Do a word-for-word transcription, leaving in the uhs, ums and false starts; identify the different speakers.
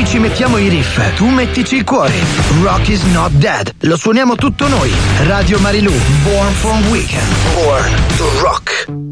Speaker 1: ci mettiamo i riff, tu mettici il cuore. Rock is not dead. Lo suoniamo tutto noi. Radio Marilù, Born from Weekend. Born to rock.